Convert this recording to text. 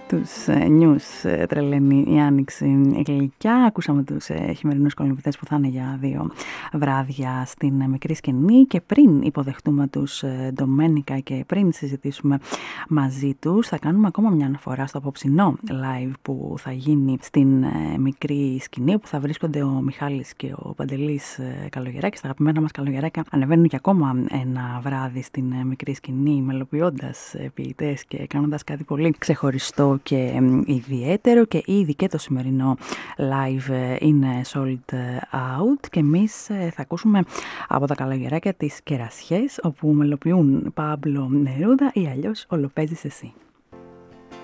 Τους νιους τρελαίνει η άνοιξη γλυκιά. Ακούσαμε τους χειμερινούς κολυμβητές που θα είναι για 2 βράδια στην μικρή σκηνή, και πριν υποδεχτούμε τους Ντομένικα και πριν συζητήσουμε μαζί τους, θα κάνουμε ακόμα μια αναφορά στο απόψινό live που θα γίνει στην μικρή σκηνή, όπου θα βρίσκονται ο Μιχάλης και ο Παντελής Καλογεράκης, τα αγαπημένα μας Καλογεράκια. Ανεβαίνουν και ακόμα ένα βράδυ στην μικρή σκηνή, μελοποιώντας ποιητές και κάνοντας κάτι πολύ ξεχωριστό και ιδιαίτερο, και ήδη και το σημερινό live είναι sold out, και εμείς θα ακούσουμε από τα Καλογεράκια τις Κερασιές, όπου μελοποιούν Παύλο Νερούδα ή αλλιώς Όλο παίζεις εσύ.